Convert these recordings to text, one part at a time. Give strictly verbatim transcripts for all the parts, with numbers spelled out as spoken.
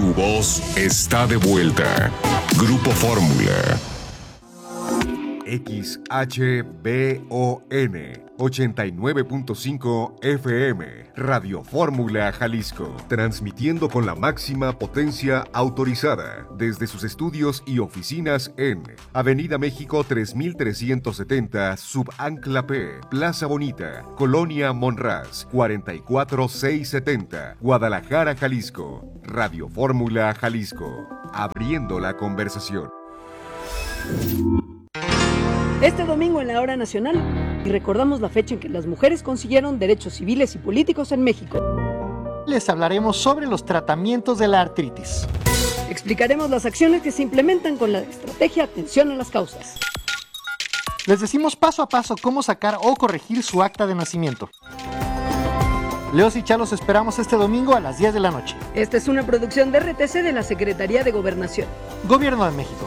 Tu voz está de vuelta. Grupo Fórmula. X H B O N ochenta y nueve punto cinco F M, Radio Fórmula Jalisco, transmitiendo con la máxima potencia autorizada desde sus estudios y oficinas en Avenida México tres mil trescientos setenta, Subancla P, Plaza Bonita, Colonia Monraz, cuarenta y cuatro mil seiscientos setenta, Guadalajara, Jalisco. Radio Fórmula Jalisco, abriendo la conversación. Este domingo en la Hora Nacional, y recordamos la fecha en que las mujeres consiguieron derechos civiles y políticos en México. Les hablaremos sobre los tratamientos de la artritis. Explicaremos las acciones que se implementan con la estrategia Atención a las Causas. Les decimos paso a paso cómo sacar o corregir su acta de nacimiento. Leos y Chalos esperamos este domingo a las diez de la noche. Esta es una producción de R T C de la Secretaría de Gobernación. Gobierno de México.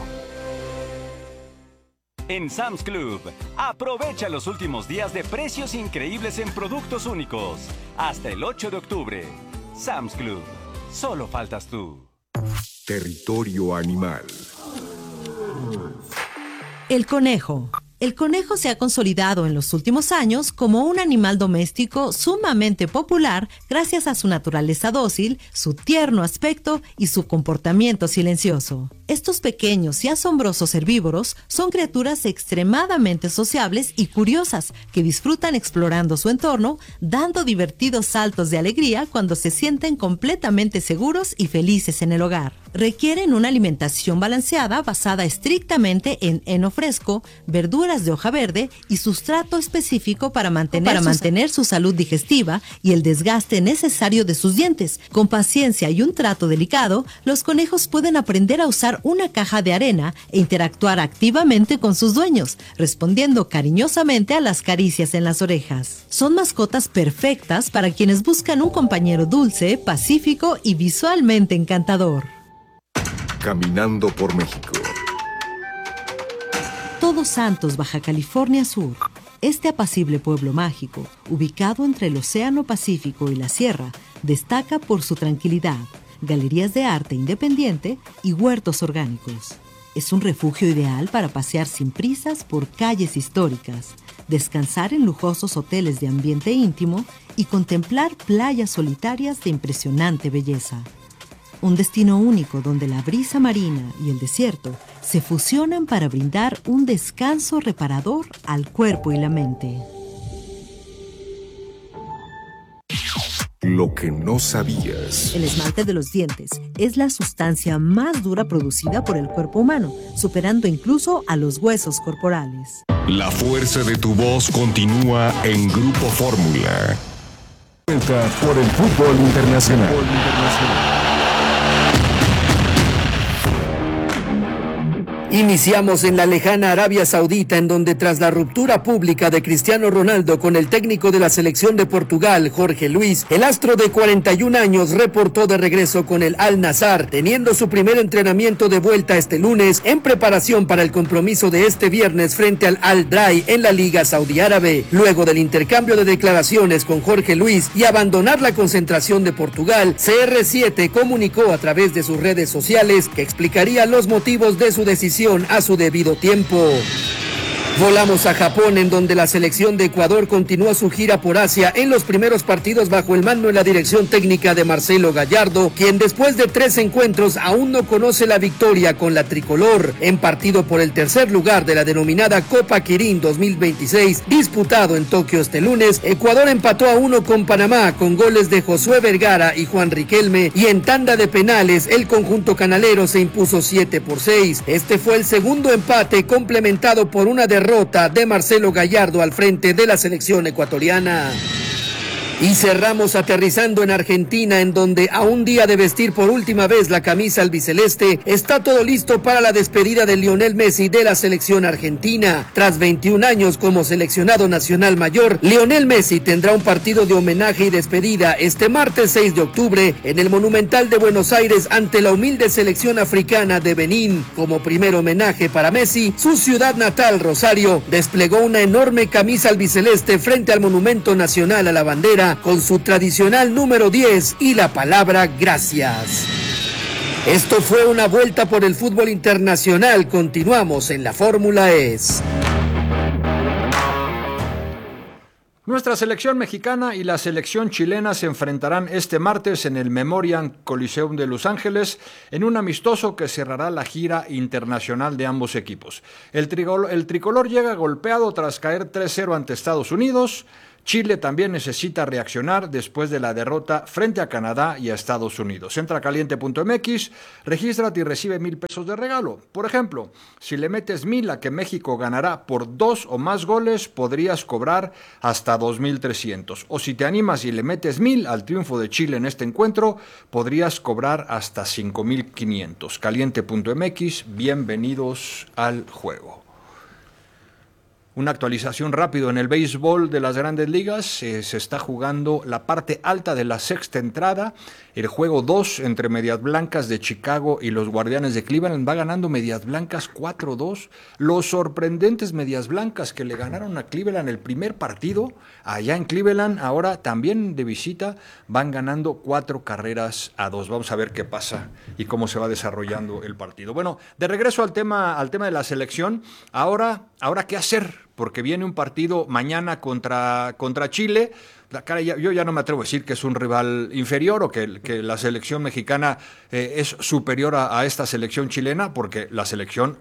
En Sam's Club, aprovecha los últimos días de precios increíbles en productos únicos. Hasta el ocho de octubre. Sam's Club. Solo faltas tú. Territorio animal. El conejo. El conejo se ha consolidado en los últimos años como un animal doméstico sumamente popular gracias a su naturaleza dócil, su tierno aspecto y su comportamiento silencioso. Estos pequeños y asombrosos herbívoros son criaturas extremadamente sociables y curiosas que disfrutan explorando su entorno, dando divertidos saltos de alegría cuando se sienten completamente seguros y felices en el hogar. Requieren una alimentación balanceada basada estrictamente en heno fresco, verduras de hoja verde y sustrato específico para mantener, para mantener su salud digestiva y el desgaste necesario de sus dientes. Con paciencia y un trato delicado, los conejos pueden aprender a usar una caja de arena e interactuar activamente con sus dueños, respondiendo cariñosamente a las caricias en las orejas. Son mascotas perfectas para quienes buscan un compañero dulce, pacífico y visualmente encantador. Caminando por México. Todos Santos, Baja California Sur. Este apacible pueblo mágico, ubicado entre el Océano Pacífico y la Sierra, destaca por su tranquilidad, galerías de arte independiente y huertos orgánicos. Es un refugio ideal para pasear sin prisas por calles históricas, descansar en lujosos hoteles de ambiente íntimo y contemplar playas solitarias de impresionante belleza. Un destino único donde la brisa marina y el desierto se fusionan para brindar un descanso reparador al cuerpo y la mente. Lo que no sabías. El esmalte de los dientes es la sustancia más dura producida por el cuerpo humano, superando incluso a los huesos corporales. La fuerza de tu voz continúa en Grupo Fórmula. Vuelta por el fútbol internacional. Fútbol internacional. Iniciamos en la lejana Arabia Saudita, en donde tras la ruptura pública de Cristiano Ronaldo con el técnico de la selección de Portugal, Jorge Luis, el astro de cuarenta y un años reportó de regreso con el Al-Nassr, teniendo su primer entrenamiento de vuelta este lunes en preparación para el compromiso de este viernes frente al Al-Drai en la Liga Saudí Árabe. Luego del intercambio de declaraciones con Jorge Luis y abandonar la concentración de Portugal, C R siete comunicó a través de sus redes sociales que explicaría los motivos de su decisión a su debido tiempo. Volamos a Japón, en donde la selección de Ecuador continúa su gira por Asia en los primeros partidos bajo el mando y la dirección técnica de Marcelo Gallardo, quien después de tres encuentros aún no conoce la victoria con la tricolor. En partido por el tercer lugar de la denominada Copa Kirin dos mil veintiséis, disputado en Tokio este lunes, Ecuador empató a uno con Panamá con goles de Josué Vergara y Juan Riquelme, y en tanda de penales el conjunto canalero se impuso siete por seis. Este fue el segundo empate complementado por una derrota de Marcelo Gallardo al frente de la selección ecuatoriana. Y cerramos aterrizando en Argentina, en donde a un día de vestir por última vez la camisa albiceleste, está todo listo para la despedida de Lionel Messi de la selección argentina. Tras veintiún años como seleccionado nacional mayor, Lionel Messi tendrá un partido de homenaje y despedida este martes seis de octubre en el Monumental de Buenos Aires ante la humilde selección africana de Benín. Como primer homenaje para Messi, su ciudad natal, Rosario, desplegó una enorme camisa albiceleste frente al Monumento Nacional a la Bandera, con su tradicional número diez y la palabra gracias. Esto fue una vuelta por el fútbol internacional. Continuamos en la Fórmula E. Nuestra selección mexicana y la selección chilena se enfrentarán este martes en el Memorial Coliseum de Los Ángeles en un amistoso que cerrará la gira internacional de ambos equipos. El tricolor, el tricolor llega golpeado tras caer tres cero ante Estados Unidos. Chile también necesita reaccionar después de la derrota frente a Canadá y a Estados Unidos. Entra a caliente punto m x, regístrate y recibe mil pesos de regalo. Por ejemplo, si le metes mil a que México ganará por dos o más goles, podrías cobrar hasta dos mil trescientos. O si te animas y le metes mil al triunfo de Chile en este encuentro, podrías cobrar hasta cinco mil quinientos. caliente punto m x, bienvenidos al juego. Una actualización rápido en el béisbol de las Grandes Ligas. Eh, se está jugando la parte alta de la sexta entrada. El juego dos entre Medias Blancas de Chicago y los Guardianes de Cleveland. Va ganando Medias Blancas cuatro dos. Los sorprendentes Medias Blancas que le ganaron a Cleveland el primer partido, allá en Cleveland, ahora también de visita, van ganando cuatro carreras a dos. Vamos a ver qué pasa y cómo se va desarrollando el partido. Bueno, de regreso al tema, al tema de la selección. Ahora, ahora ¿qué hacer? Porque viene un partido mañana contra, contra Chile. La cara ya, yo ya no me atrevo a decir que es un rival inferior o que, que la selección mexicana eh, es superior a, a esta selección chilena, porque la selección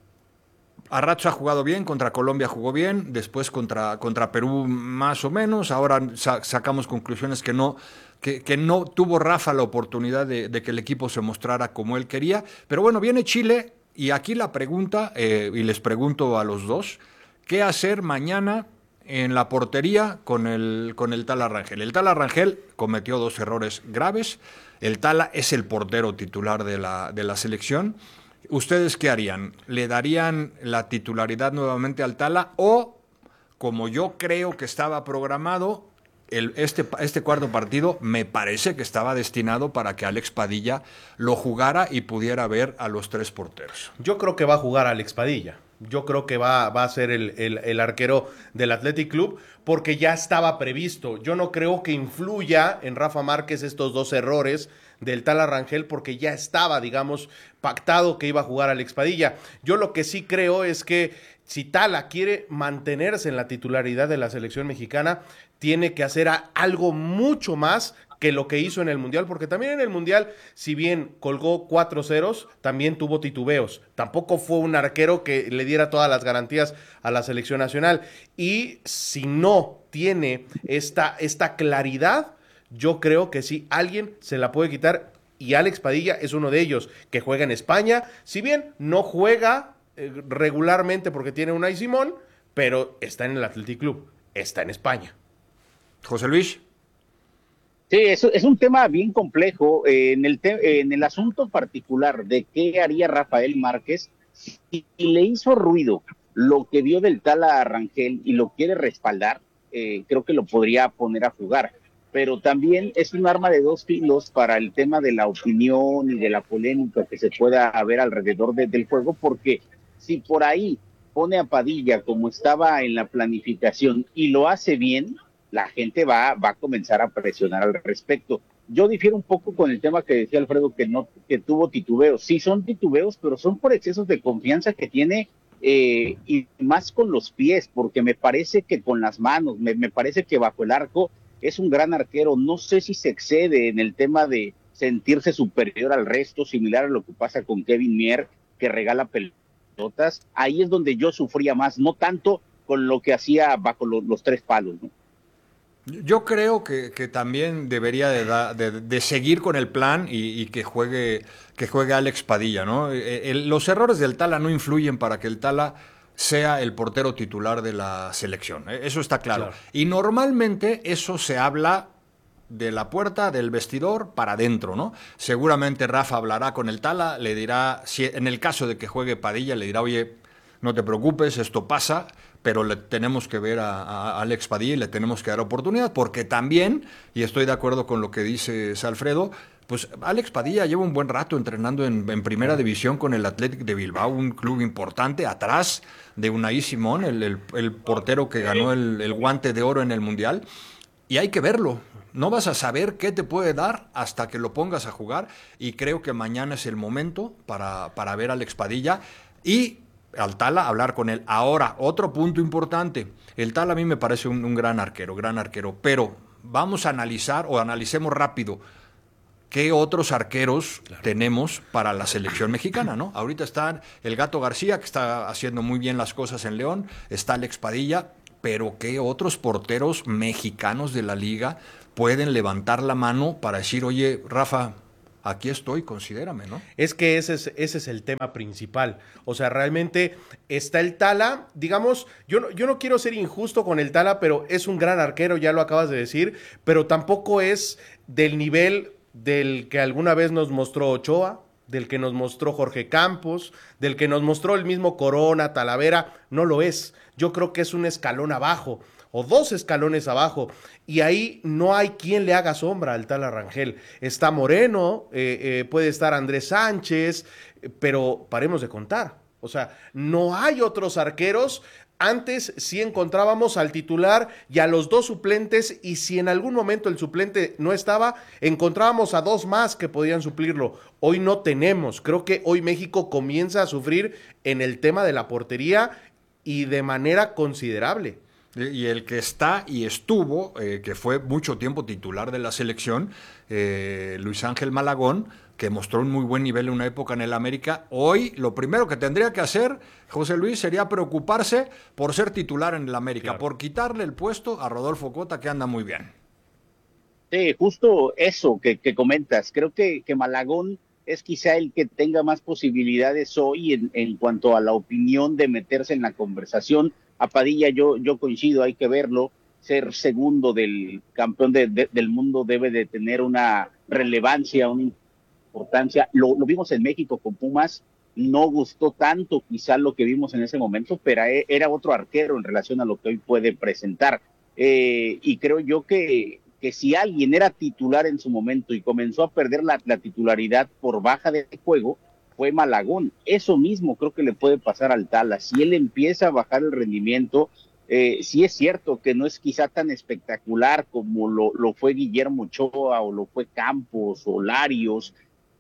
a ratos ha jugado bien, contra Colombia jugó bien, después contra, contra Perú más o menos. Ahora sa- sacamos conclusiones que no, que, que no tuvo Rafa la oportunidad de, de que el equipo se mostrara como él quería. Pero bueno, viene Chile y aquí la pregunta, eh, y les pregunto a los dos, ¿qué hacer mañana en la portería con el, con el Tala Rangel? El Tala Rangel cometió dos errores graves. El Tala es el portero titular de la, de la selección. ¿Ustedes qué harían? ¿Le darían la titularidad nuevamente al Tala o, como yo creo que estaba programado, el, este, este cuarto partido me parece que estaba destinado para que Alex Padilla lo jugara y pudiera ver a los tres porteros? Yo creo que va a jugar Alex Padilla. Yo creo que va, va a ser el, el, el arquero del Athletic Club porque ya estaba previsto. Yo no creo que influya en Rafa Márquez estos dos errores del Tala Rangel porque ya estaba, digamos, pactado que iba a jugar Alex Padilla. Yo lo que sí creo es que si Tala quiere mantenerse en la titularidad de la selección mexicana, tiene que hacer a, algo mucho más que lo que hizo en el Mundial, porque también en el Mundial, si bien colgó cuatro ceros, también tuvo titubeos. Tampoco fue un arquero que le diera todas las garantías a la selección nacional. Y si no tiene esta, esta claridad, yo creo que sí, alguien se la puede quitar, y Alex Padilla es uno de ellos, que juega en España. Si bien no juega eh, regularmente porque tiene Unai Simón, pero está en el Athletic Club, está en España. José Luis. Sí, es, es un tema bien complejo. Eh, en, el te, en el asunto particular de qué haría Rafael Márquez, si le hizo ruido lo que vio del Tala Rangel y lo quiere respaldar, eh, creo que lo podría poner a jugar. Pero también es un arma de dos filos para el tema de la opinión y de la polémica que se pueda haber alrededor de, del juego, porque si por ahí pone a Padilla como estaba en la planificación y lo hace bien, la gente va, va a comenzar a presionar al respecto. Yo difiero un poco con el tema que decía Alfredo, que no, que tuvo titubeos. Sí son titubeos, pero son por excesos de confianza que tiene, eh, y más con los pies, porque me parece que con las manos, me, me parece que bajo el arco es un gran arquero. No sé si se excede en el tema de sentirse superior al resto, similar a lo que pasa con Kevin Mier, que regala pelotas. Ahí es donde yo sufría más, no tanto con lo que hacía bajo lo, los tres palos, ¿no? Yo creo que, que también debería de, da, de, de seguir con el plan y, y que juegue que juegue Alex Padilla, ¿no? El, los errores del Tala no influyen para que el Tala sea el portero titular de la selección, ¿eh? Eso está claro. claro. Y normalmente eso se habla de la puerta del vestidor para adentro, ¿no? Seguramente Rafa hablará con el Tala, le dirá, si en el caso de que juegue Padilla, le dirá, oye, no te preocupes, esto pasa, pero le tenemos que ver a, a Alex Padilla y le tenemos que dar oportunidad, porque también, y estoy de acuerdo con lo que dice Alfredo, pues Alex Padilla lleva un buen rato entrenando en, en primera división con el Athletic de Bilbao, un club importante, atrás de Unai Simón, el, el, el portero que ganó el, el guante de oro en el Mundial, y hay que verlo. No vas a saber qué te puede dar hasta que lo pongas a jugar, y creo que mañana es el momento para, para ver a Alex Padilla y al Tala hablar con él. Ahora, otro punto importante, el Tala a mí me parece un, un gran arquero, gran arquero, pero vamos a analizar o analicemos rápido qué otros arqueros claro. tenemos para la selección mexicana, ¿no? Ahorita está el Gato García, que está haciendo muy bien las cosas en León, está Alex Padilla, pero ¿qué otros porteros mexicanos de la liga pueden levantar la mano para decir, oye, Rafa, aquí estoy, considérame, ¿no? Es que ese es, ese es el tema principal. O sea, realmente está el Tala, digamos, yo no, yo no quiero ser injusto con el Tala, pero es un gran arquero, ya lo acabas de decir, pero tampoco es del nivel del que alguna vez nos mostró Ochoa, del que nos mostró Jorge Campos, del que nos mostró el mismo Corona, Talavera, no lo es. Yo creo que es un escalón abajo, o dos escalones abajo, y ahí no hay quien le haga sombra al Tala Rangel. Está Moreno, eh, eh, puede estar Andrés Sánchez, eh, pero paremos de contar. O sea, no hay otros arqueros. Antes sí encontrábamos al titular y a los dos suplentes, y si en algún momento el suplente no estaba, encontrábamos a dos más que podían suplirlo. Hoy no tenemos. Creo que hoy México comienza a sufrir en el tema de la portería y de manera considerable. Y el que está y estuvo, eh, que fue mucho tiempo titular de la selección, eh, Luis Ángel Malagón, que mostró un muy buen nivel en una época en el América. Hoy lo primero que tendría que hacer José Luis sería preocuparse por ser titular en el América, claro. por quitarle el puesto a Rodolfo Cota, que anda muy bien. Sí, justo eso que, que comentas. Creo que, que Malagón es quizá el que tenga más posibilidades hoy en, en cuanto a la opinión de meterse en la conversación. A Padilla yo, yo coincido, hay que verlo. Ser segundo del campeón de, de, del mundo debe de tener una relevancia, una importancia. Lo, lo vimos en México con Pumas, no gustó tanto quizá lo que vimos en ese momento, pero era otro arquero en relación a lo que hoy puede presentar. Eh, y creo yo que, que si alguien era titular en su momento y comenzó a perder la, la titularidad por baja de juego, fue Malagón. Eso mismo creo que le puede pasar al Tala. Si él empieza a bajar el rendimiento, eh, sí es cierto que no es quizá tan espectacular como lo, lo fue Guillermo Ochoa o lo fue Campos o Larios,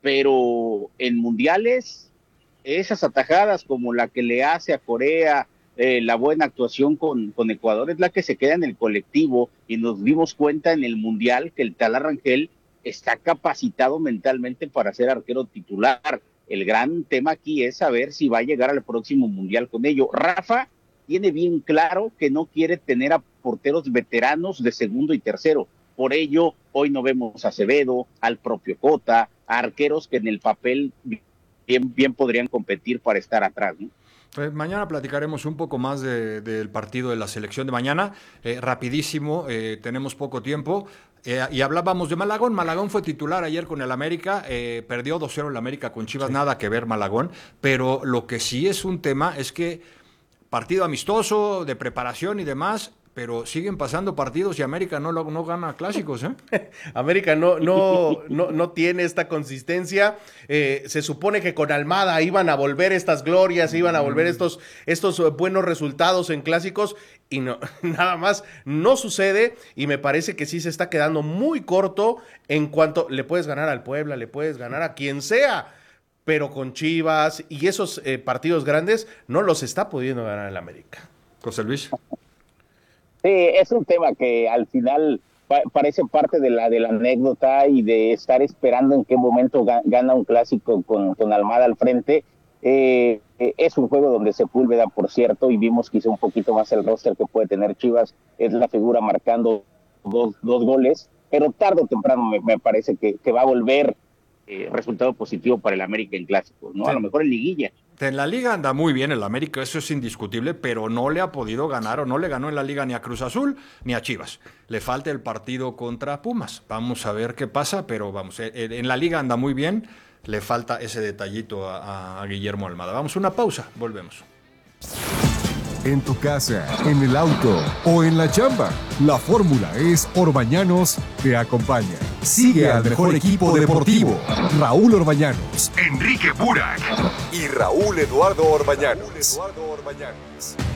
pero en mundiales, esas atajadas como la que le hace a Corea, eh, la buena actuación con, con Ecuador, es la que se queda en el colectivo, y nos dimos cuenta en el mundial que el Tala Rangel está capacitado mentalmente para ser arquero titular. El gran tema aquí es saber si va a llegar al próximo mundial con ello. Rafa tiene bien claro que no quiere tener a porteros veteranos de segundo y tercero. Por ello, hoy no vemos a Acevedo, al propio Cota, a arqueros que en el papel bien, bien podrían competir para estar atrás, ¿no? Pues mañana platicaremos un poco más de, del partido de la selección de mañana. Eh, rapidísimo, eh, tenemos poco tiempo. Eh, y hablábamos de Malagón. Malagón fue titular ayer con el América, eh, perdió dos cero el América con Chivas, sí. Nada que ver Malagón, pero lo que sí es un tema es que partido amistoso, de preparación y demás, pero siguen pasando partidos y América no, no gana clásicos, ¿eh? América no, no, no, no tiene esta consistencia. Eh, se supone que con Almada iban a volver estas glorias, iban a volver estos, estos buenos resultados en clásicos, y no, nada más no sucede, y me parece que sí se está quedando muy corto en cuanto le puedes ganar al Puebla, le puedes ganar a quien sea, pero con Chivas y esos eh, partidos grandes no los está pudiendo ganar el América. José Luis. Sí, es un tema que al final pa- parece parte de la de la anécdota y de estar esperando en qué momento ga- gana un clásico con, con Almada al frente. Eh, eh, es un juego donde Sepúlveda, por cierto, y vimos quizá un poquito más el roster que puede tener Chivas, es la figura marcando dos, dos goles, pero tarde o temprano me, me parece que, que va a volver eh, resultado positivo para el América en clásicos, ¿no? Sí. A lo mejor en liguilla. En la Liga anda muy bien el América, eso es indiscutible, pero no le ha podido ganar o no le ganó en la Liga ni a Cruz Azul ni a Chivas. Le falta el partido contra Pumas. Vamos a ver qué pasa, pero vamos, en la Liga anda muy bien, le falta ese detallito a, a Guillermo Almada. Vamos a una pausa, volvemos. En tu casa, en el auto o en la chamba, la fórmula es Orbañanos te acompaña. Sigue al mejor equipo deportivo, Raúl Orbañanos, Enrique Burak y Raúl Eduardo Orbañanos. Raúl Eduardo Orbañanos.